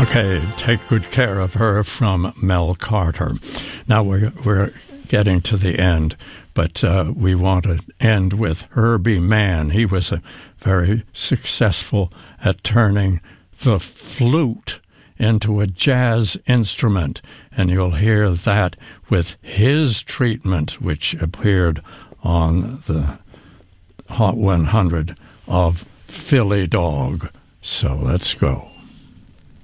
Okay, Take Good Care of Her from Mel Carter. Now we're getting to the end, but we want to end with Herbie Mann. He was very successful at turning the flute into a jazz instrument, and you'll hear that with his treatment, which appeared on the Hot 100 of Philly Dog. So let's go.